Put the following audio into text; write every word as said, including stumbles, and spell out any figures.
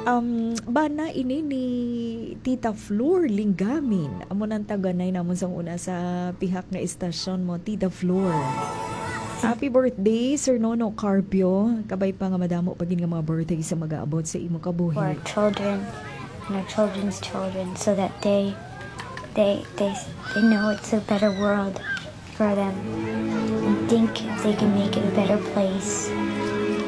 Um, bana ini ni Tita Flor Linggamin. Amo nang taganay namon sang una sa pihak nga istasyon mo, Tita Flor. Happy birthday, Sir Nono Carpio. Kabay pa nga madamo pagin nga mga birthday sa mag-aabot sa imo For kabuhi. our children and our children's children, so that they they they they know it's a better world for them and think if they can make it a better place